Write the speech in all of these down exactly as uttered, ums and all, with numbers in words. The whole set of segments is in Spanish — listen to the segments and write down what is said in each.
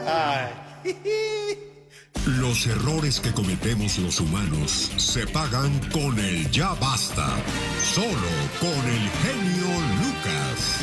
Los errores que cometemos los humanos se pagan con el ya basta. Solo con el genio Lucas.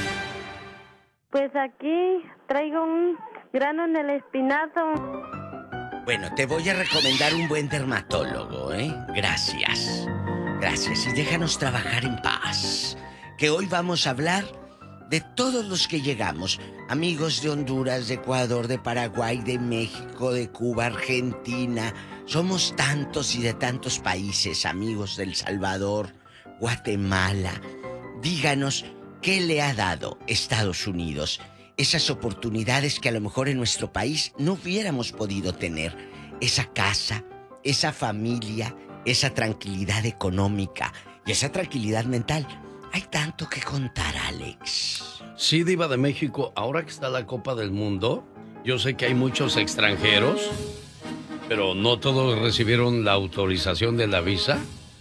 Pues aquí traigo un grano en el espinazo. Bueno, te voy a recomendar un buen dermatólogo, ¿eh? Gracias. Gracias y déjanos trabajar en paz. Que hoy vamos a hablar de todos los que llegamos. Amigos de Honduras, de Ecuador, de Paraguay, de México, de Cuba, Argentina. Somos tantos y de tantos países, amigos del Salvador, Guatemala. Díganos, ¿qué le ha dado Estados Unidos? Esas oportunidades que a lo mejor en nuestro país no hubiéramos podido tener. Esa casa, esa familia, esa tranquilidad económica y esa tranquilidad mental. Hay tanto que contar, Alex. Sí, Diva de México, ahora que está la Copa del Mundo, yo sé que hay muchos extranjeros, pero no todos recibieron la autorización de la visa.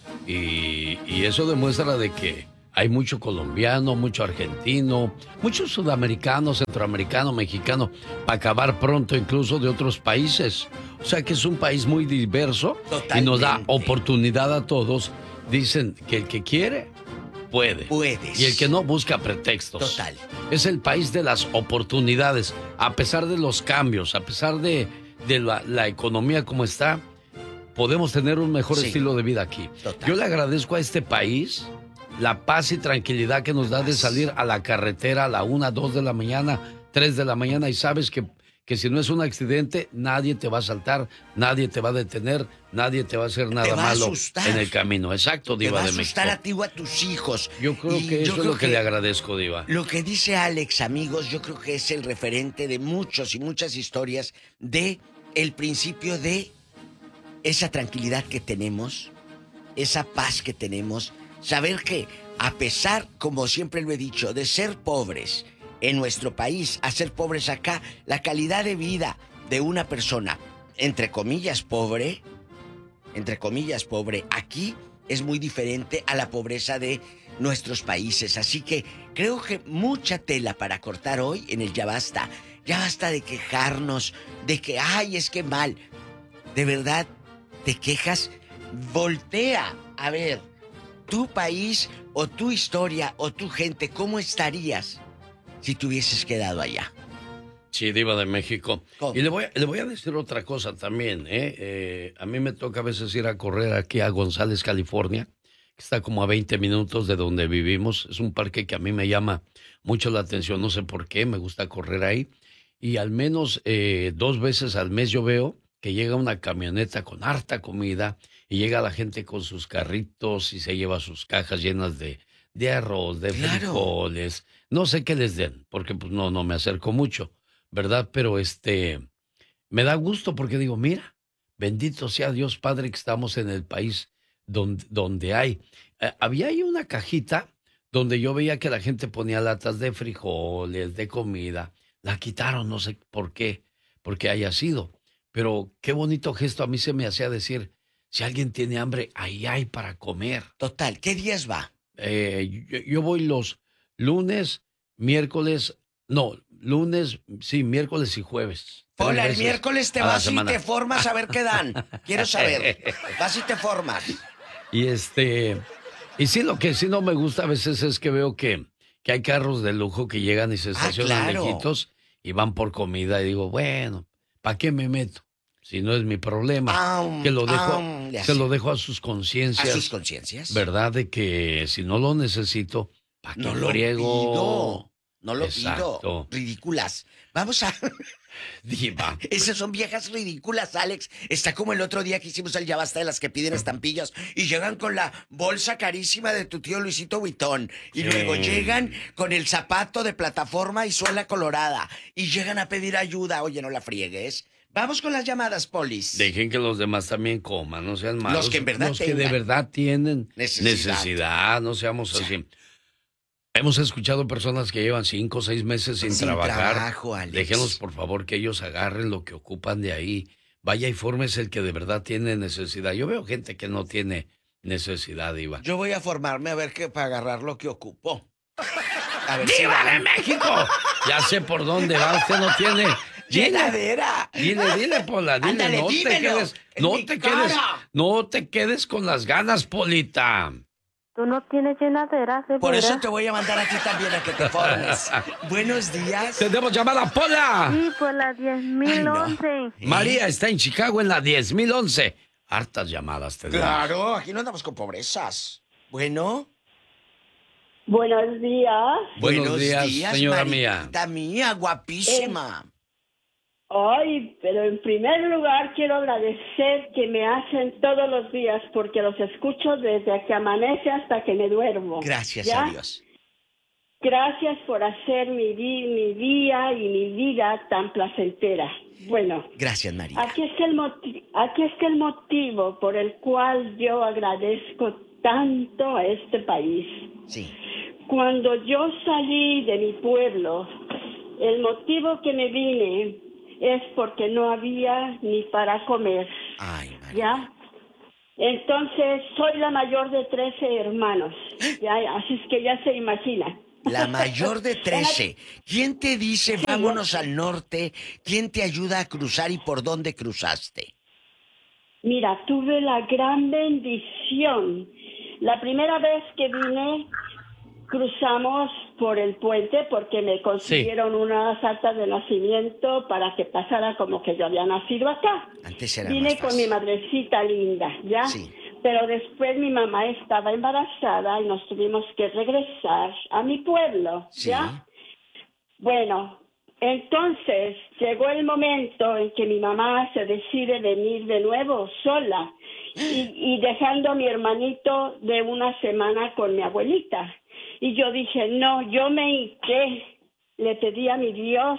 Y, y eso demuestra de que hay mucho colombiano, mucho argentino, mucho sudamericano, centroamericano, mexicano, para acabar pronto incluso de otros países. O sea que es un país muy diverso. Totalmente. Y nos da oportunidad a todos. Dicen que el que quiere, puede. Puedes. Y el que no, busca pretextos. Total. Es el país de las oportunidades. A pesar de los cambios, a pesar de, de la, la economía como está, podemos tener un mejor sí. estilo de vida aquí. Total. Yo le agradezco a este país la paz y tranquilidad que nos da de salir a la carretera a la una, dos de la mañana, tres de la mañana y sabes que, que si no es un accidente, nadie te va a asaltar, nadie te va a detener, nadie te va a hacer nada malo en el camino. Exacto, Diva de México. Te va a asustar a ti o a tus hijos. Yo creo y que eso es lo que, que le agradezco, Diva. Lo que dice Alex, amigos, yo creo que es el referente de muchos y muchas historias de el principio de esa tranquilidad que tenemos, esa paz que tenemos. Saber que, a pesar, como siempre lo he dicho, de ser pobres en nuestro país a ser pobres acá, la calidad de vida de una persona, entre comillas, pobre, entre comillas, pobre, aquí es muy diferente a la pobreza de nuestros países. Así que creo que mucha tela para cortar hoy en el Ya Basta. Ya basta de quejarnos, de que, ay, es que mal. De verdad, te quejas, voltea a ver tu país o tu historia o tu gente, ¿cómo estarías si te hubieses quedado allá? Sí, Diva de México. ¿Cómo? Y le voy, a, le voy a decir otra cosa también, ¿eh? ¿eh? A mí me toca a veces ir a correr aquí a González, California, que está como a veinte minutos de donde vivimos. Es un parque que a mí me llama mucho la atención, no sé por qué, me gusta correr ahí. Y al menos eh, dos veces al mes yo veo que llega una camioneta con harta comida y llega la gente con sus carritos y se lleva sus cajas llenas de, de arroz, de claro. frijoles. No sé qué les den, porque pues no, no me acerco mucho, ¿verdad? Pero este, me da gusto porque digo, mira, bendito sea Dios Padre que estamos en el país donde, donde hay. Eh, había ahí una cajita donde yo veía que la gente ponía latas de frijoles, de comida. La quitaron, no sé por qué, porque haya sido. Pero qué bonito gesto a mí se me hacía decir, si alguien tiene hambre, ahí hay para comer. Total, ¿qué días va? Eh, yo, yo voy los lunes, miércoles, no, lunes, sí, miércoles y jueves. Hola, el miércoles te vas y te formas a ver qué dan. Quiero saber. Vas y te formas. Y este, y sí, lo que sí no me gusta a veces es que veo que, que hay carros de lujo que llegan y se estacionan ah, claro. lejitos y van por comida y digo, bueno, ¿para qué me meto? Si no es mi problema, um, que lo dejo, um, se lo dejo a sus conciencias. ¿A sus conciencias? ¿Verdad? De que si no lo necesito, ¿para qué no lo friego? No lo Exacto. pido. Ridículas. Vamos a... Diva. Esas son viejas ridículas, Alex. Está como el otro día que hicimos el Ya Basta de las que piden estampillas y llegan con la bolsa carísima de tu tío Luisito Vuitton. Y sí. luego llegan con el zapato de plataforma y suela colorada. Y llegan a pedir ayuda. Oye, no la friegues. Vamos con las llamadas, Polis. Dejen que los demás también coman, no sean malos. Los que en verdad Los que de verdad tienen necesidad, necesidad no seamos o sea, así. Hemos escuchado personas que llevan cinco o seis meses sin, sin trabajar. Trabajo, Alex. Déjenlos, por favor, que ellos agarren lo que ocupan de ahí. Vaya y fórmese el que de verdad tiene necesidad. Yo veo gente que no tiene necesidad, Iva. Yo voy a formarme a ver qué para agarrar lo que ocupo. A ver ¡Viva si de México! Ya sé por dónde va. Usted no tiene ¡Llenadera! Dile, dile, Pola, dile, Ándale, no dímelo, te quedes, en no mi te quedes, cara. no te quedes con las ganas, Polita. Tú no tienes llenadera, ¿de Por veras? eso te voy a mandar a ti también a que te formes. Buenos días. Tenemos llamada, Pola. Sí, por la diez mil once. María está en Chicago en la diez mil once. Hartas llamadas tenemos. Claro, aquí no andamos con pobrezas. Bueno. Buenos días. Buenos días, señora mía. Marita mía, guapísima. Eh, ay, pero en primer lugar quiero agradecer que me hacen todos los días porque los escucho desde que amanece hasta que me duermo. Gracias ¿ya? a Dios. Gracias por hacer mi, di- mi día y mi vida tan placentera. Bueno. Gracias, María. Aquí está, el moti- aquí está el motivo por el cual yo agradezco tanto a este país. Sí. Cuando yo salí de mi pueblo, el motivo que me vine es porque no había ni para comer. Ay, María. ¿Ya? Entonces, soy la mayor de trece hermanos. ¿Ya? Así es que ya se imagina. La mayor de trece. ¿Quién te dice vámonos al norte? ¿Quién te ayuda a cruzar y por dónde cruzaste? Mira, tuve la gran bendición. La primera vez que vine, cruzamos por el puente porque me consiguieron sí. unas actas de nacimiento para que pasara como que yo había nacido acá. Antes era Vine más con fácil. mi madrecita linda, ¿ya? Sí. Pero después mi mamá estaba embarazada y nos tuvimos que regresar a mi pueblo, Sí. ¿ya? Bueno, entonces llegó el momento en que mi mamá se decide venir de nuevo sola y, y dejando a mi hermanito de una semana con mi abuelita. Y yo dije, no, yo me hinqué, le pedí a mi Dios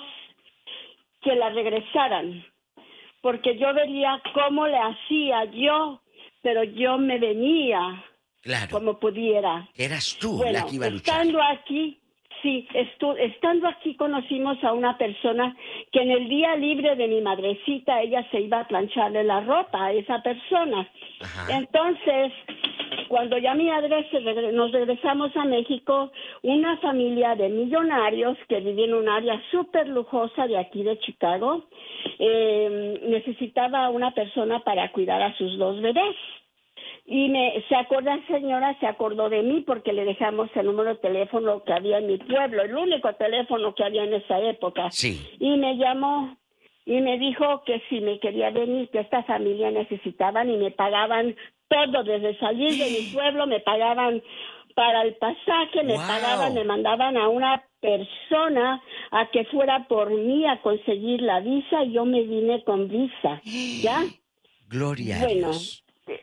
que la regresaran, porque yo vería cómo le hacía yo, pero yo me venía claro. como pudiera. Eras tú bueno, la que iba a luchar. Estando aquí, sí, estu- estando aquí conocimos a una persona que en el día libre de mi madrecita, ella se iba a plancharle la ropa a esa persona. Ajá. Entonces, cuando ya mi madre se regre- nos regresamos a México, una familia de millonarios que vivía en un área súper lujosa de aquí de Chicago, eh, necesitaba una persona para cuidar a sus dos bebés. Y me, se acordó, la señora se acordó de mí porque le dejamos el número de teléfono que había en mi pueblo, el único teléfono que había en esa época. Sí. Y me llamó y me dijo que si me quería venir, que esta familia necesitaban y me pagaban todo, desde salir de mi pueblo, me pagaban para el pasaje, me wow. pagaban, me mandaban a una persona a que fuera por mí a conseguir la visa y yo me vine con visa, ¿ya? Gloria bueno, a Dios.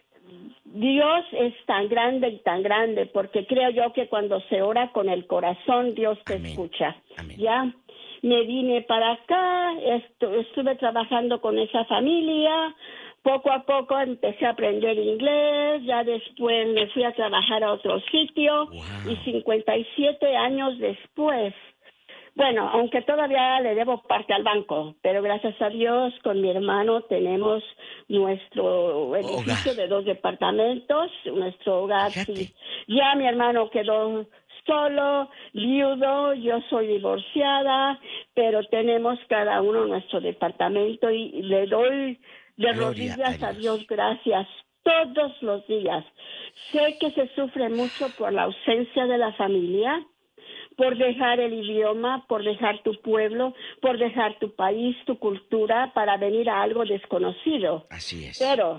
Dios es tan grande y tan grande porque creo yo que cuando se ora con el corazón, Dios te Amén. escucha, Amén. ¿ya? Me vine para acá, estu- estuve trabajando con esa familia, poco a poco empecé a aprender inglés, ya después me fui a trabajar a otro sitio wow. y cincuenta y siete años después, bueno, aunque todavía le debo parte al banco, pero gracias a Dios con mi hermano tenemos nuestro edificio hogar. de dos departamentos, nuestro hogar, sí. Ya mi hermano quedó solo, viudo, yo soy divorciada, pero tenemos cada uno nuestro departamento y le doy de Gloria rodillas a Dios. a Dios gracias todos los días. Sé que se sufre mucho por la ausencia de la familia, por dejar el idioma, por dejar tu pueblo, por dejar tu país, tu cultura, para venir a algo desconocido. Así es. Pero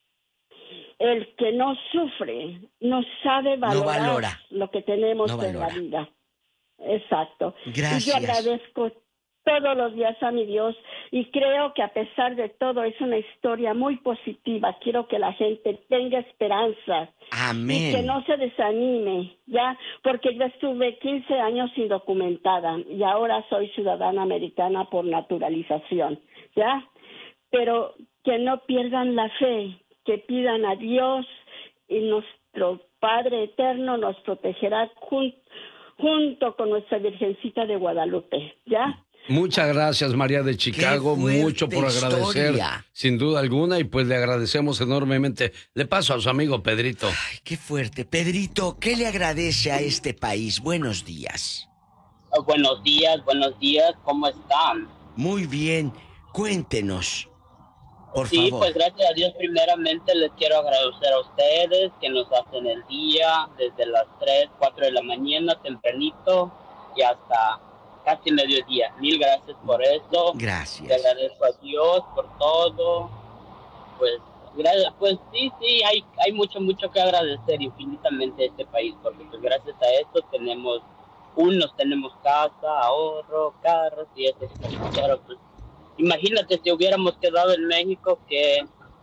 el que no sufre no sabe valorar no valora. lo que tenemos no en la vida. Exacto. Gracias. Y yo agradezco todos los días a mi Dios y creo que a pesar de todo es una historia muy positiva. Quiero que la gente tenga esperanza. Amén. Y que no se desanime, ¿ya? Porque yo estuve quince años indocumentada y ahora soy ciudadana americana por naturalización, ¿ya? Pero que no pierdan la fe, que pidan a Dios y nuestro Padre Eterno nos protegerá jun- junto con nuestra Virgencita de Guadalupe, ¿ya? Muchas gracias, María de Chicago, mucho por agradecer, historia. sin duda alguna, y pues le agradecemos enormemente. Le paso a su amigo Pedrito. Ay, qué fuerte. Pedrito, ¿qué le agradece a este país? Buenos días. Oh, buenos días, buenos días, ¿cómo están? Muy bien. Cuéntenos, por sí, favor. Sí, pues gracias a Dios primeramente les quiero agradecer a ustedes que nos hacen el día desde las tres, cuatro de la mañana tempranito y hasta casi mediodía. Mil gracias por eso. Gracias. Le agradezco a Dios por todo. Pues, gracias, pues sí, sí, hay, hay mucho, mucho que agradecer infinitamente a este país, porque pues gracias a esto tenemos, unos tenemos casa, ahorro, carros y eso. Pero pues, imagínate si hubiéramos quedado en México, que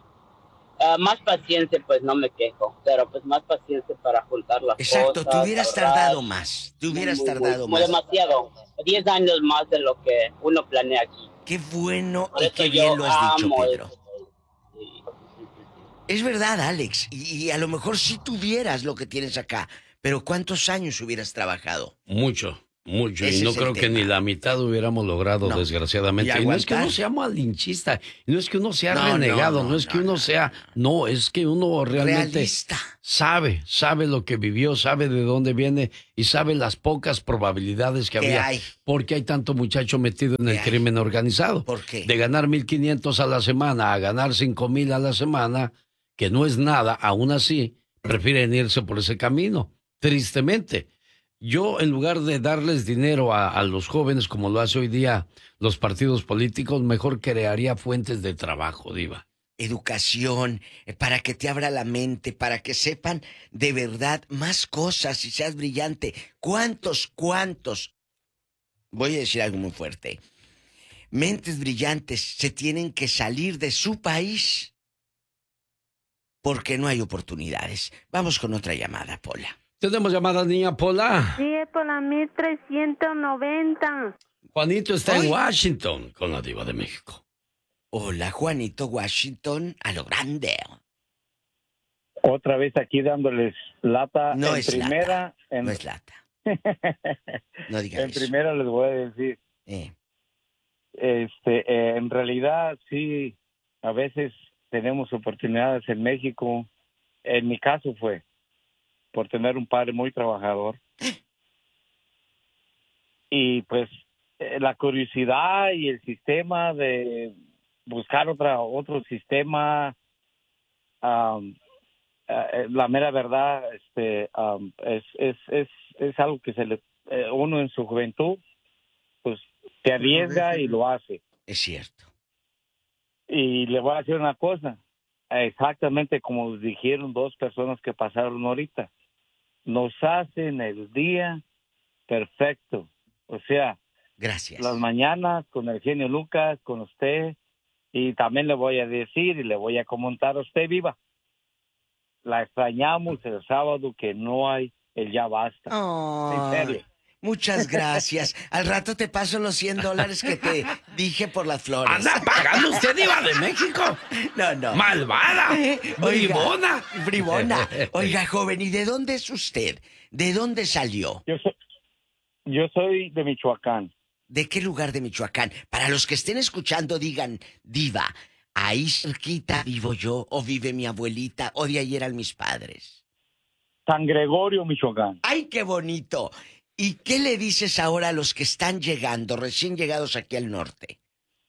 uh, más paciencia, pues no me quejo, pero pues más paciencia para juntar las Exacto, cosas. te hubieras ahorrar, tardado más, te hubieras muy, tardado muy, más. Demasiado, diez años más de lo que uno planea aquí. Qué bueno Por y eso qué yo bien lo has dicho, amo Pedro. esto. Sí, sí, sí, sí. Es verdad, Alex, y, y a lo mejor sí tuvieras lo que tienes acá, pero ¿cuántos años hubieras trabajado? Mucho, mucho, Ese y no es el creo que tema. ni la mitad hubiéramos logrado, No. desgraciadamente. Y Y no es que uno aguantar. sea malinchista, no es que uno sea No, no, renegado, no, no, es que no, uno no, sea, no, es que uno realmente Realista. sabe, sabe lo que vivió, sabe de dónde viene y sabe las pocas probabilidades que ¿Qué había. hay? Porque hay tanto muchacho metido en el hay? crimen organizado. ¿Por qué? De ganar mil quinientos a la semana a ganar cinco mil a la semana, que no es nada, aún así, prefieren irse por ese camino, tristemente. Yo, en lugar de darles dinero a, a los jóvenes, como lo hace hoy día los partidos políticos, mejor crearía fuentes de trabajo, Diva. Educación, eh, para que te abra la mente, para que sepan de verdad más cosas y seas brillante. ¿Cuántos, cuántos? Voy a decir algo muy fuerte. Mentes brillantes se tienen que salir de su país porque no hay oportunidades. Vamos con otra llamada, Pola. Tenemos llamada, niña Pola. Sí, es por la mil trescientos noventa. Juanito está Ay. en Washington con la Diva de México. Hola, Juanito, Washington, a lo grande. Otra vez aquí dándoles lata. No en es primera, lata, en... no es lata. No digas En eso. primera les voy a decir, Eh, este, eh, en realidad sí, a veces tenemos oportunidades en México. En mi caso fue por tener un padre muy trabajador. Y pues eh, la curiosidad y el sistema de buscar otra otro sistema, um, uh, la mera verdad, este, um, es, es es es algo que se le eh, uno en su juventud, pues se arriesga y lo hace. es cierto. Y le voy a decir una cosa, exactamente como dijeron dos personas que pasaron ahorita, nos hacen el día perfecto. O sea, Gracias. las mañanas con el genio Lucas, con usted, y también le voy a decir y le voy a comentar a usted, Viva, la extrañamos el sábado que no hay el Ya Basta. Oh, En serio. muchas gracias. Al rato te paso los cien dólares que te dije por las flores. ¿Anda pagando usted, Diva de México? No, no. ¡Malvada! Oiga, ¡Bribona! Bribona. Oiga, joven, ¿y de dónde es usted? ¿De dónde salió? Yo soy, yo soy de Michoacán. ¿De qué lugar de Michoacán? Para los que estén escuchando, digan, Diva, ahí cerquita vivo yo, o vive mi abuelita, o de ahí eran mis padres. San Gregorio, Michoacán. ¡Ay, qué bonito! ¿Y qué le dices ahora a los que están llegando, recién llegados aquí al norte?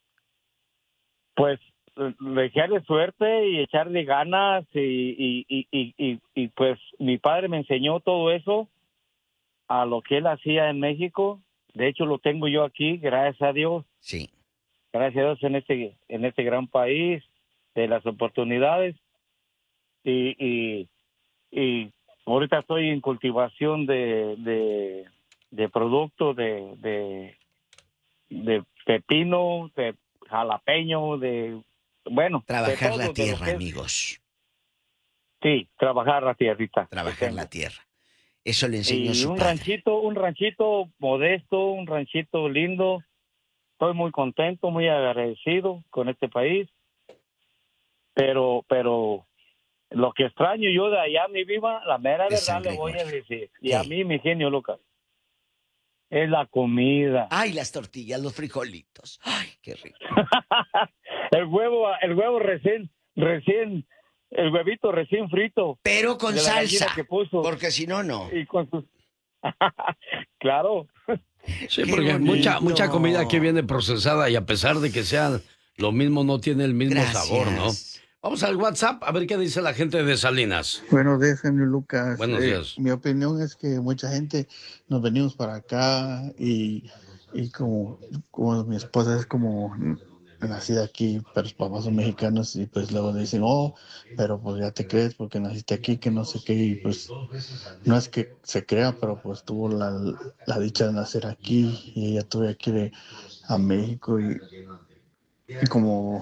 Pues echarle suerte y echarle ganas y, y, y, y, y, y pues mi padre me enseñó todo eso a lo que él hacía en México. De hecho lo tengo yo aquí, gracias a Dios. Sí. Gracias a Dios en este en este gran país de las oportunidades y y, y ahorita estoy en cultivación de de, de productos de, de de pepino, de jalapeño, de bueno, Trabajar de todo, la de lo tierra, que es. amigos. Sí, trabajar la tierrita. Trabajar la tierra. Eso le enseñó Y su un padre. ranchito, un ranchito modesto, un ranchito lindo. Estoy muy contento, muy agradecido con este país. Pero, pero lo que extraño yo de allá, mi Viva, la mera De verdad San le voy a Gregorio. decir. Y ¿Qué? a mí, mi genio Lucas, es la comida. Ay, las tortillas, los frijolitos. Ay, qué rico. el huevo, el huevo recién, recién, el huevito recién frito. Pero con de la gallina salsa. que puso. Porque si no, no. Y con sus, Claro. Sí, porque mucha, mucha comida aquí viene procesada y a pesar de que sea lo mismo, no tiene el mismo Gracias. sabor, ¿no? Vamos al WhatsApp a ver qué dice la gente de Salinas. Buenos días, genio Lucas. Buenos días. Eh, mi opinión es que mucha gente nos venimos para acá y, y como, como mi esposa es como nacida aquí, pero sus papás son mexicanos y pues luego dicen, oh, pero pues ya te crees porque naciste aquí, que no sé qué, y pues no es que se crea, pero pues tuvo la, la dicha de nacer aquí y ella tuve aquí de a México y, y como...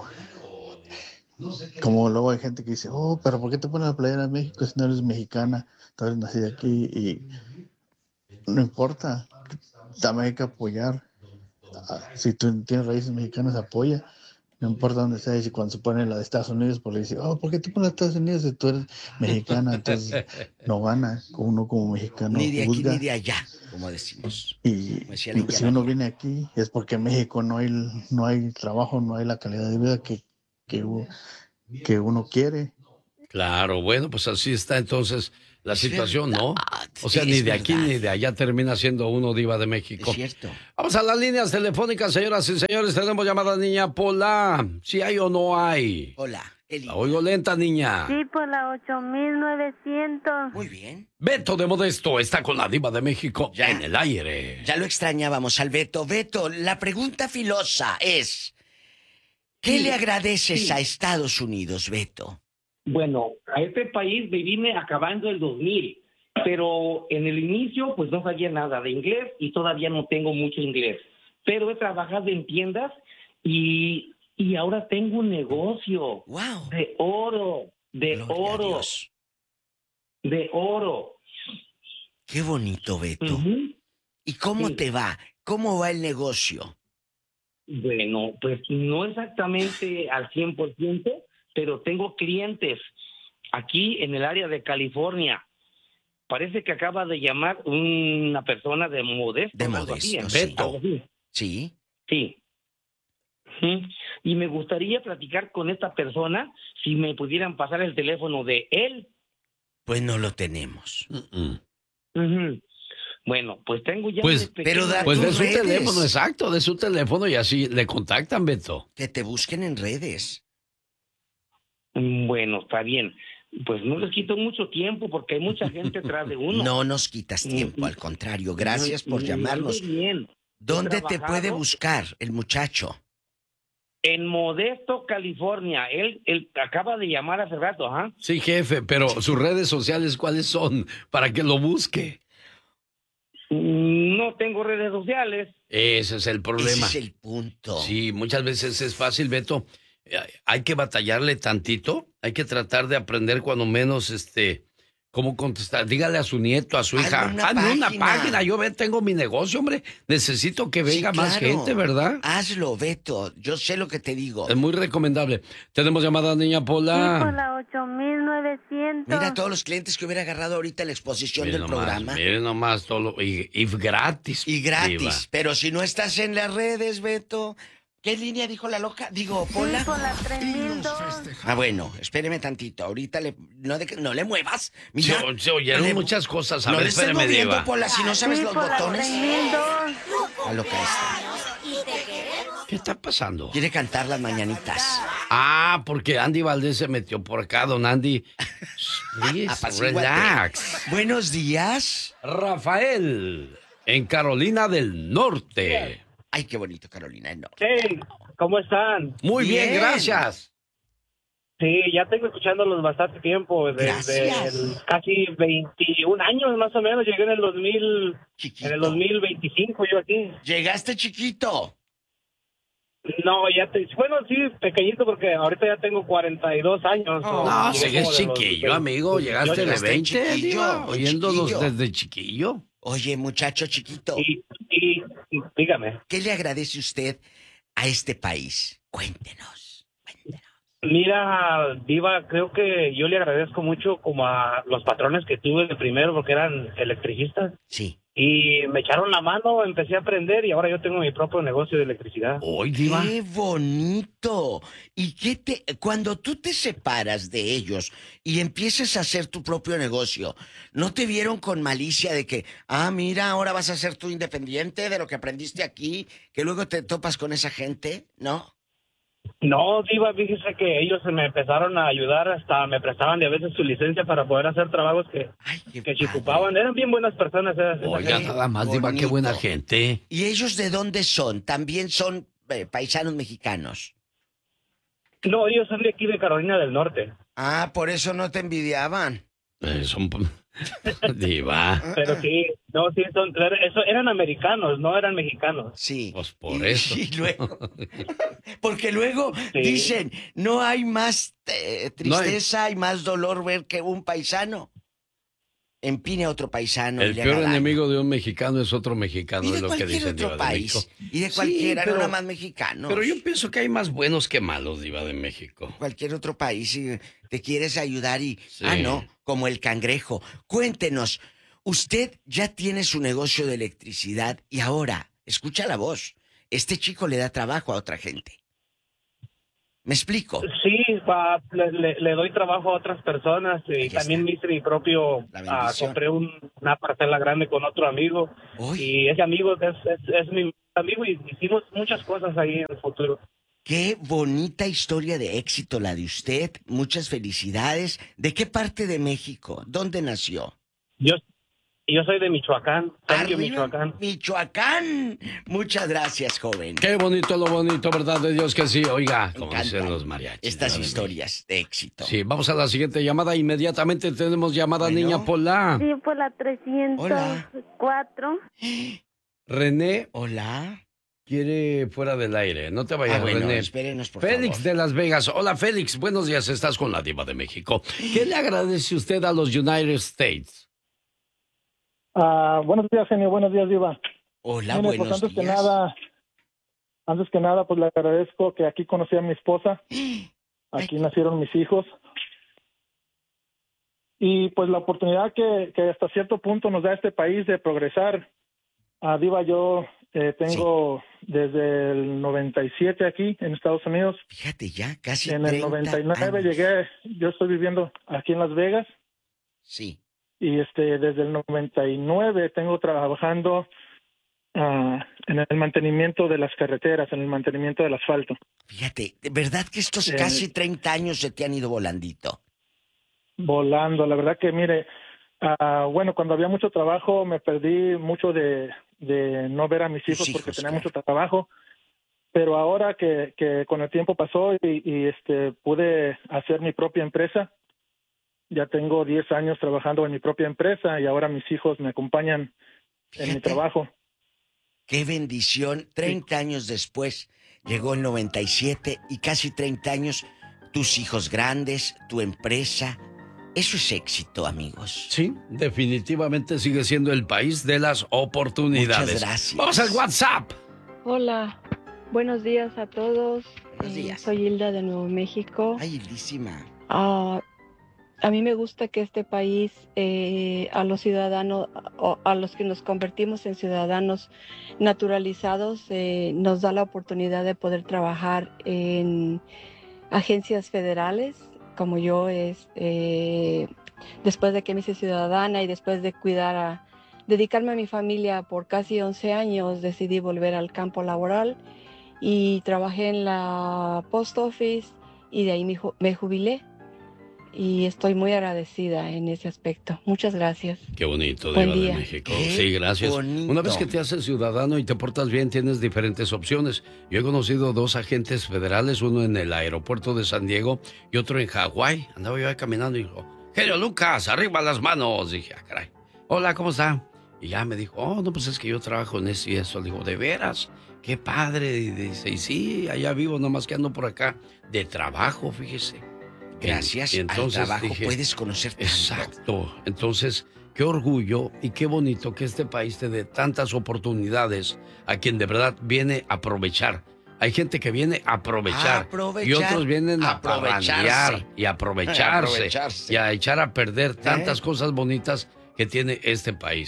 Como luego hay gente que dice, oh, pero ¿por qué te pones la playera de México si no eres mexicana? Tú eres nacida aquí y no importa, también hay que apoyar. Si tú tienes raíces mexicanas, apoya. No importa dónde sea, y si cuando se pone la de Estados Unidos, pues le dice, oh, ¿por qué te pones la de Estados Unidos si tú eres mexicana? Entonces no gana uno como mexicano. Ni de aquí juzga. ni de allá, como decimos. Y si uno viene aquí es porque en México no hay, no hay trabajo, no hay la calidad de vida que, que, que uno quiere. Claro, bueno, pues así está entonces la situación, ¿no? O sea, ni de aquí ni de allá termina siendo uno diva de México. Es cierto. Vamos a las líneas telefónicas, señoras y señores. Tenemos llamada niña Pola. ¿Si hay o no hay? Hola. La oigo lenta, niña. Sí, por la ocho mil novecientos. Muy bien. Beto de Modesto está con la diva de México ya, en el aire. Ya lo extrañábamos al Beto. Beto, la pregunta filosa es, ¿qué sí, le agradeces sí. a Estados Unidos, Beto? Bueno, a este país me vine acabando el dos mil, pero en el inicio pues no sabía nada de inglés y todavía no tengo mucho inglés. Pero he trabajado en tiendas y, y ahora tengo un negocio wow. de oro, de Gloria oro, de oro. Qué bonito, Beto. Uh-huh. ¿Y cómo sí. te va? ¿Cómo va el negocio? Bueno, pues no exactamente al cien por ciento, pero tengo clientes aquí en el área de California. Parece que acaba de llamar una persona de Modesto. De Modesto, así, sí. Algo así. Sí. Sí. Uh-huh. Y me gustaría platicar con esta persona, si me pudieran pasar el teléfono de él. Pues no lo tenemos. Uh-uh. Uh-huh. Bueno, pues tengo ya... Pues, pero da pues de su redes. teléfono, exacto, de su teléfono y así le contactan, Beto. Que te busquen en redes. Bueno, está bien. Pues no les quito mucho tiempo porque hay mucha gente atrás de uno. No nos quitas tiempo, al contrario. Gracias por llamarnos. Bien. ¿Dónde te puede buscar el muchacho? En Modesto, California. Él, él acaba de llamar hace rato, ¿ah? ¿eh? Sí, jefe, pero sus redes sociales, ¿cuáles son? Para que lo busque. No tengo redes sociales. Ese es el problema. Ese es el punto. Sí, muchas veces es fácil, Beto. Hay que batallarle tantito, hay que tratar de aprender cuando menos, este, cómo contestar. Dígale a su nieto, a su hija, hazme una página, yo ve, tengo mi negocio, hombre, necesito que venga sí, más claro. gente, ¿verdad? Hazlo, Beto, yo sé lo que te digo. Es muy recomendable. Tenemos llamada, niña Pola. Sí, por la ocho mil novecientos. Mira todos los clientes que hubiera agarrado ahorita la exposición miren del nomás, programa. Miren nomás, todo lo, y, y gratis. Y gratis, diva. Pero si no estás en las redes, Beto... ¿Qué línea dijo la loca? Digo, Pola. Sí, por la tres mil dos. Ah, bueno, espéreme tantito. Ahorita le, no, de, no le muevas. Mira, se, se oyeron le, muchas cosas. A no ver, le estés espéreme, moviendo, diva. Pola, si no sabes sí, los por botones. La tres mil dos. La loca esta. ¿Qué está pasando? Quiere cantar las mañanitas. Ah, porque Andy Valdés se metió por acá, don Andy. Please, relax. Buenos días. Rafael, en Carolina del Norte. Ay, qué bonito, Carolina del Norte. Hey, ¿cómo están? Muy bien, bien gracias. Sí, ya tengo escuchándolos bastante tiempo, desde el, casi veintiún años más o menos, llegué en el dos mil, chiquito. En el dos mil veinticinco yo aquí. ¿Llegaste chiquito? No, ya te, bueno, sí, pequeñito porque ahorita ya tengo cuarenta y dos años. Oh, no, sigues chiquillo, los, amigo, llegaste de veinte, chiquillo, oyéndolos chiquillo. Desde chiquillo. Oye, muchacho chiquito. Y, y, y dígame. ¿Qué le agradece usted a este país? Cuéntenos, cuéntenos. Mira, Diva, creo que yo le agradezco mucho como a los patrones que tuve de primero porque eran electricistas. Sí. y me echaron la mano, empecé a aprender y ahora yo tengo mi propio negocio de electricidad. ¡Oy, Diva! ¡Qué bonito! ¿Y qué te, cuando tú te separas de ellos y empiezas a hacer tu propio negocio, no te vieron con malicia de que, ah, mira, ahora vas a ser tú independiente de lo que aprendiste aquí, que luego te topas con esa gente? ¿No? No, Diva, fíjese que ellos se me empezaron a ayudar, hasta me prestaban de a veces su licencia para poder hacer trabajos que, Ay, que se ocupaban. Eran bien buenas personas. Esas, Oiga, esas nada más, Diva, qué buena gente. ¿Y ellos de dónde son? ¿También son eh, paisanos mexicanos? No, ellos son de aquí, de Carolina del Norte. Ah, por eso no te envidiaban. Eh, son... Diva. Pero sí, no, sí, son, eso, eran americanos, no eran mexicanos. Sí. Pues por y, eso. Y luego, porque luego sí. Dicen, no hay más eh, tristeza no hay... y más dolor ver que un paisano empine a otro paisano. El peor enemigo de un mexicano es otro mexicano, es lo que dicen, Diva de México. Y de cualquiera, sí, pero, no nada más mexicanos. Pero yo pienso que hay más buenos que malos, Diva de México. Cualquier otro país, si te quieres ayudar y... Sí. Ah, no, como el cangrejo. Cuéntenos, usted ya tiene su negocio de electricidad y ahora, escucha la voz, este chico le da trabajo a otra gente. ¿Me explico? Sí, pa, le, le, le doy trabajo a otras personas y también me hice mi propio, uh, compré un, una parcela grande con otro amigo. Uy. Y ese amigo es, es, es mi amigo y hicimos muchas cosas ahí en el futuro. Qué bonita historia de éxito la de usted, muchas felicidades. ¿De qué parte de México? ¿Dónde nació? Yo Yo soy de Michoacán, Arriba, Michoacán. Michoacán. Muchas gracias, joven. Qué bonito lo bonito, ¿verdad de Dios que sí? Oiga, como dicen los mariachis. Estas historias de éxito. Sí, vamos a la siguiente llamada. Inmediatamente tenemos llamada, bueno. Niña Pola. Sí, por la trescientos cuatro. Hola. René. Hola. Quiere fuera del aire. No te vayas, ah, bueno, René. Espérenos, por Félix favor. de Las Vegas. Hola, Félix. Buenos días. Estás con la Diva de México. ¿Qué le agradece usted a los United States? Uh, buenos días, genio. Buenos días, Diva. Hola, Mire, buenos pues antes días. que nada, antes que nada, pues le agradezco que aquí conocí a mi esposa. Aquí Ay. nacieron mis hijos. Y pues la oportunidad que, que hasta cierto punto nos da este país de progresar. Uh, Diva, yo eh, tengo sí. desde el noventa y siete aquí en Estados Unidos. Fíjate ya, casi En el noventa y nueve años. Llegué, yo estoy viviendo aquí en Las Vegas. Sí. Y este desde el noventa y nueve tengo trabajando uh, en el mantenimiento de las carreteras, en el mantenimiento del asfalto. Fíjate, de verdad que estos eh, casi treinta años se te han ido volandito. Volando, la verdad que mire, uh, bueno, cuando había mucho trabajo me perdí mucho de, de no ver a mis hijos, hijos porque tenía claro. mucho trabajo. Pero ahora que, que con el tiempo pasó y, y este pude hacer mi propia empresa. Ya tengo diez años trabajando en mi propia empresa y ahora mis hijos me acompañan Fíjate, en mi trabajo. Qué bendición. treinta sí. años después llegó el noventa y siete y casi treinta años, tus hijos grandes, tu empresa. Eso es éxito, amigos. Sí, definitivamente sigue siendo el país de las oportunidades. Muchas gracias. Vamos al WhatsApp. Hola, buenos días a todos. Buenos días. Eh, soy Hilda de Nuevo México. Ay, Hildísima. Ah... Uh, A mí me gusta que este país, eh, a los ciudadanos, o a los que nos convertimos en ciudadanos naturalizados, eh, nos da la oportunidad de poder trabajar en agencias federales, como yo, es, eh, después de que me hice ciudadana y después de cuidar a, dedicarme a mi familia por casi once años, decidí volver al campo laboral y trabajé en la Post Office y de ahí me, me jubilé. Y estoy muy agradecida en ese aspecto. Muchas gracias. Qué bonito, Diva de México. Sí, gracias. Bonito. Una vez que te haces ciudadano y te portas bien, tienes diferentes opciones. Yo he conocido dos agentes federales, uno en el aeropuerto de San Diego y otro en Hawái. Andaba yo ahí caminando y dijo, genio Lucas, arriba las manos. Dije, ah, caray. Hola, ¿cómo está? Y ya me dijo, oh, no, pues es que yo trabajo en eso y eso. Le digo, ¿de veras? Qué padre. Y dice, y sí, allá vivo, nomás que ando por acá de trabajo, fíjese. Gracias y entonces, al trabajo dije, puedes conocer tanto. Exacto. Entonces, qué orgullo y qué bonito que este país te dé tantas oportunidades a quien de verdad viene a aprovechar. Hay gente que viene a aprovechar, a aprovechar y otros vienen a aprovechar y a aprovecharse, aprovecharse y a echar a perder tantas ¿Eh? cosas bonitas que tiene este país.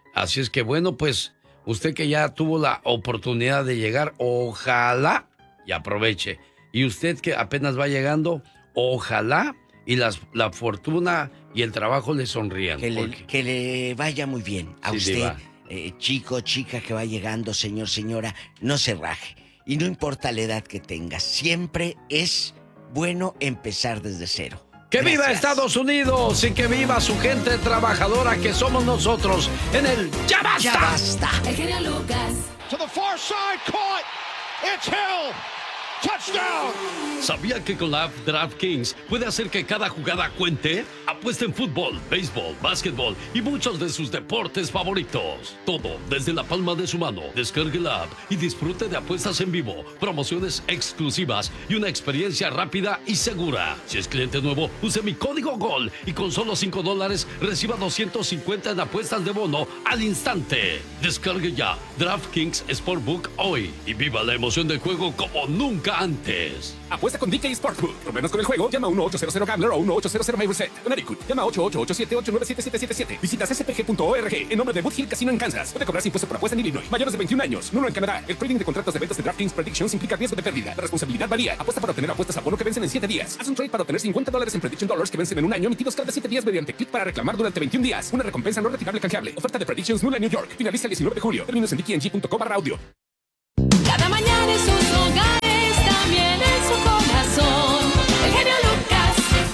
Así es que bueno, pues usted que ya tuvo la oportunidad de llegar, ojalá y aproveche. Y usted que apenas va llegando, ojalá y las, la fortuna y el trabajo le sonrían. Que, porque... le, que le vaya muy bien a sí, usted, eh, chico, chica que va llegando, señor, señora, no se raje. Y no importa la edad que tenga, siempre es bueno empezar desde cero. ¡Que Gracias. viva Estados Unidos y que viva su gente trabajadora que somos nosotros en el Ya Basta! ¡Ya Basta! El genio Lucas. To the far side, caught. It's Hill. Touchdown. ¿Sabía que con la app DraftKings puede hacer que cada jugada cuente? Apuesta en fútbol, béisbol, básquetbol y muchos de sus deportes favoritos. Todo desde la palma de su mano. Descargue la app y disfrute de apuestas en vivo, promociones exclusivas y una experiencia rápida y segura. Si es cliente nuevo, use mi código GOL y con solo cinco dólares reciba doscientos cincuenta en apuestas de bono al instante. Descargue ya DraftKings Sportbook hoy y viva la emoción del juego como nunca antes. Apuesta con D K Sportsbook. Problemas con el juego, llama a uno ochocientos Gambler o uno ochocientos Mayreset. Connecticut, llama a ocho ocho ocho siete ocho nueve siete siete siete siete. Visita c c p g punto org en nombre de Boot Hill Casino en Kansas. Puede cobrarse impuesto por apuesta en Illinois. Mayores de veintiún años. Nulo en Canadá. El trading de contratos de ventas de DraftKings Predictions implica riesgo de pérdida. La responsabilidad varía. Apuesta para obtener apuestas a bono que vencen en siete días. Haz un trade para obtener cincuenta dólares en Prediction Dollars que vencen en un año, emitidos cada siete días mediante clic para reclamar durante veintiún días. Una recompensa no retirable canjeable. Oferta de Predictions nula en New York. Finaliza el diecinueve de julio. Términos en d k n g punto com barra audio. Cada mañana en sus hogares, también en su corazón. El genio Lucas.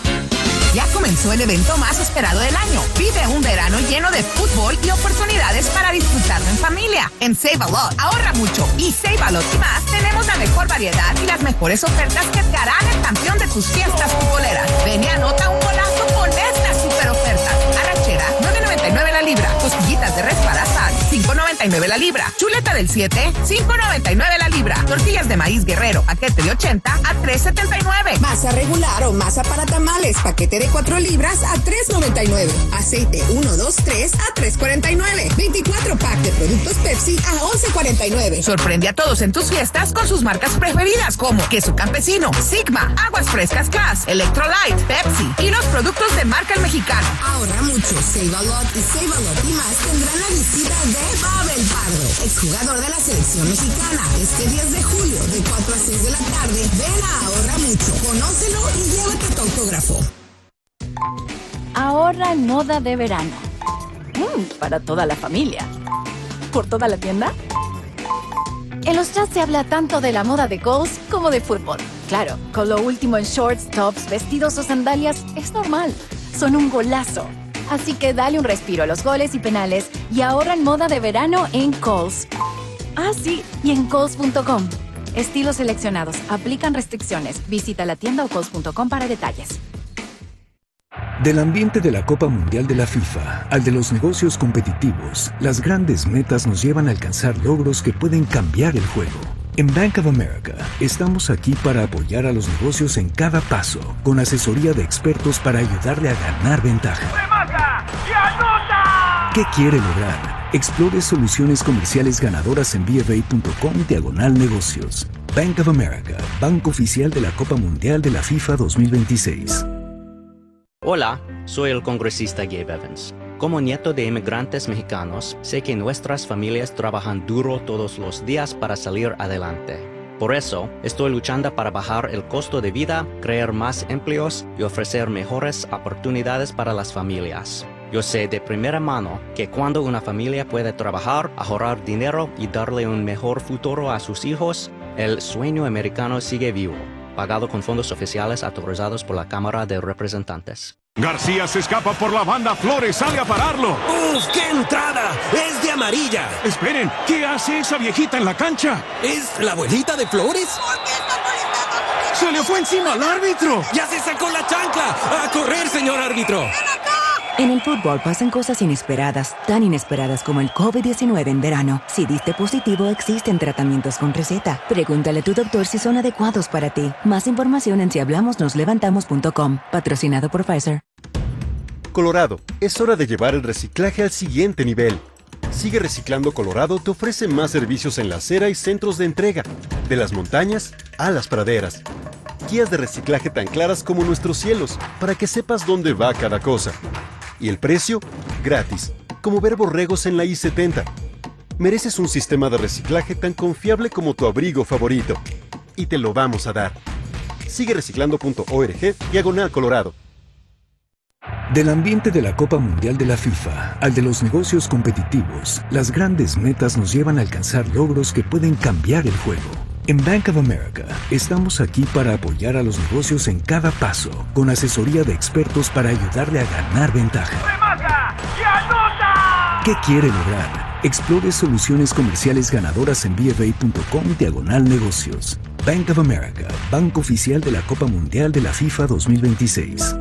Ya comenzó el evento más esperado del año. Vive un verano lleno de fútbol y oportunidades para disfrutarlo en familia. En Save A Lot, ahorra mucho. Y Save A Lot y más, tenemos la mejor variedad y las mejores ofertas que te harán el campeón de tus fiestas futboleras. Ven y anota un golazo con esta super oferta. Arrachera, nueve noventa y nueve la libra. Costillitas de res para asar, cinco noventa y nueve la libra. Chuleta del siete, cinco noventa y nueve la libra. Tortillas de maíz Guerrero, paquete de ochenta a tres setenta y nueve. Masa regular o masa para tamales, paquete de cuatro libras a tres noventa y nueve. Aceite uno, dos, tres a tres cuarenta y nueve. veinticuatro pack de productos Pepsi a once cuarenta y nueve. Sorprende a todos en tus fiestas con sus marcas preferidas como Queso Campesino, Sigma, Aguas Frescas Class, Electrolyte, Pepsi y los productos de marca El Mexicano. Ahorra mucho. Save A Lot y Save A Lot y más tendrán la visita de Babel Pardo, exjugador de la selección mexicana. Este diez de julio, de cuatro a seis de la tarde, ven a Ahorra Mucho, conócelo y llévate tu autógrafo. Ahorra en moda de verano. Mm, para toda la familia. ¿Por toda la tienda? En los chats se habla tanto de la moda de goals como de fútbol. Claro, con lo último en shorts, tops, vestidos o sandalias es normal. Son un golazo. Así que dale un respiro a los goles y penales y ahorra en moda de verano en Kohl's. Ah, sí, y en Kohl's punto com. Estilos seleccionados. Aplican restricciones. Visita la tienda o Kohl's punto com para detalles. Del ambiente de la Copa Mundial de la FIFA al de los negocios competitivos, las grandes metas nos llevan a alcanzar logros que pueden cambiar el juego. En Bank of America, estamos aquí para apoyar a los negocios en cada paso, con asesoría de expertos para ayudarle a ganar ventaja. ¡Remata y anota! ¿Qué quiere lograr? Explore soluciones comerciales ganadoras en B F A punto com diagonal negocios. Bank of America, banco oficial de la Copa Mundial de la FIFA dos mil veintiséis. Hola, soy el congresista Gabe Evans. Como nieto de inmigrantes mexicanos, sé que nuestras familias trabajan duro todos los días para salir adelante. Por eso, estoy luchando para bajar el costo de vida, crear más empleos y ofrecer mejores oportunidades para las familias. Yo sé de primera mano que cuando una familia puede trabajar, ahorrar dinero y darle un mejor futuro a sus hijos, el sueño americano sigue vivo. Pagado con fondos oficiales autorizados por la Cámara de Representantes. García se escapa por la banda, Flores sale a pararlo. ¡Uf, qué entrada! ¡Es de amarilla! Esperen, ¿qué hace esa viejita en la cancha? ¿Es la abuelita de Flores? ¡Se le fue encima al árbitro! ¡Ya se sacó la chancla! ¡A correr, señor árbitro! En el fútbol pasan cosas inesperadas, tan inesperadas como el COVID diecinueve en verano. Si diste positivo, existen tratamientos con receta. Pregúntale a tu doctor si son adecuados para ti. Más información en si hablamos nos levantamos punto com. Patrocinado por Pfizer. Colorado, es hora de llevar el reciclaje al siguiente nivel. Sigue Reciclando Colorado te ofrece más servicios en la acera y centros de entrega, de las montañas a las praderas. Guías de reciclaje tan claras como nuestros cielos, para que sepas dónde va cada cosa. Y el precio, gratis. como ver borregos en la I setenta. Mereces un sistema de reciclaje tan confiable como tu abrigo favorito. Y te lo vamos a dar. Sigue reciclando punto org, diagonal Colorado. Del ambiente de la Copa Mundial de la FIFA al de los negocios competitivos, las grandes metas nos llevan a alcanzar logros que pueden cambiar el juego. En Bank of America estamos aquí para apoyar a los negocios en cada paso, con asesoría de expertos para ayudarle a ganar ventaja. ¡Remata y anota! ¿Qué quiere lograr? Explore soluciones comerciales ganadoras en bfa.com diagonal negocios. Bank of America, banco oficial de la Copa Mundial de la FIFA dos mil veintiséis.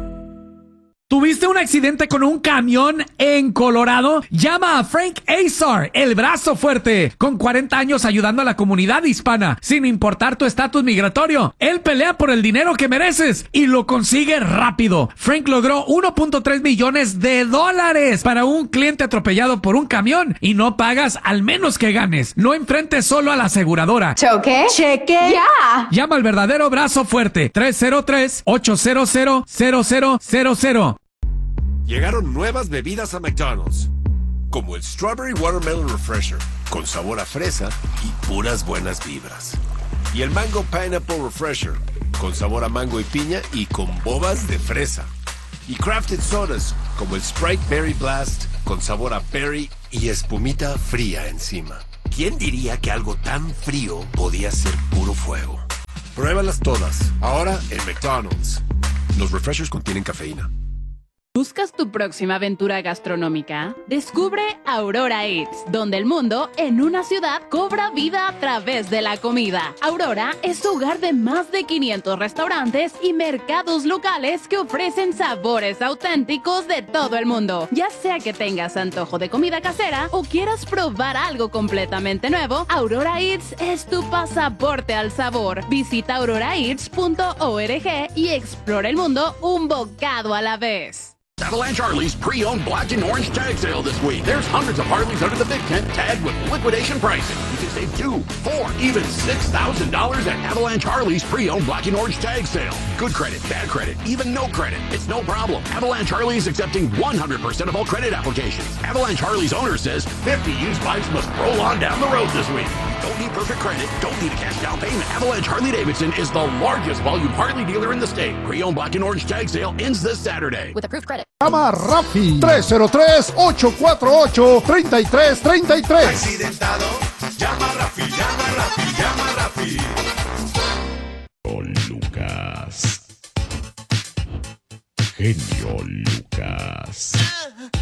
¿Tuviste un accidente con un camión en Colorado? Llama a Frank Azar, el brazo fuerte, con cuarenta años ayudando a la comunidad hispana, sin importar tu estatus migratorio. Él pelea por el dinero que mereces y lo consigue rápido. Frank logró uno punto tres millones de dólares para un cliente atropellado por un camión y no pagas al menos que ganes. No enfrentes solo a la aseguradora. ¿Choque? Cheque. ¡Ya! Llama al verdadero brazo fuerte, tres cero tres, ocho cero cero, cero cero cero cero. Llegaron nuevas bebidas a McDonald's, como el Strawberry Watermelon Refresher, con sabor a fresa y puras buenas vibras. Y el Mango Pineapple Refresher, con sabor a mango y piña y con bobas de fresa. Y Crafted Sodas, como el Sprite Berry Blast, con sabor a berry y espumita fría encima. ¿Quién diría que algo tan frío podía ser puro fuego? Pruébalas todas, ahora en McDonald's. Los refreshers contienen cafeína. ¿Buscas tu próxima aventura gastronómica? Descubre Aurora Eats, donde el mundo en una ciudad cobra vida a través de la comida. Aurora es hogar de más de quinientos restaurantes y mercados locales que ofrecen sabores auténticos de todo el mundo. Ya sea que tengas antojo de comida casera o quieras probar algo completamente nuevo, Aurora Eats es tu pasaporte al sabor. Visita aurora eats punto org y explora el mundo un bocado a la vez. Avalanche Harley's pre-owned black and orange tag sale this week. There's hundreds of Harleys under the big tent tagged with liquidation pricing. You can save two, four, even six thousand dollars at Avalanche Harley's pre-owned black and orange tag sale. Good credit, bad credit, even no credit. It's no problem. Avalanche Harley is accepting one hundred percent of all credit applications. Avalanche Harley's owner says fifty used bikes must roll on down the road this week. Don't need perfect credit. Don't need a cash down payment. Avalanche Harley-Davidson is the largest volume Harley dealer in the state. Pre-owned black and orange tag sale ends this Saturday. With approved credit. Llama a Rafi tres cero tres, ocho cuatro ocho, tres tres tres tres. Accidentado, llama a Rafi, llama a Rafi, llama a Rafi. Con Lucas. Genio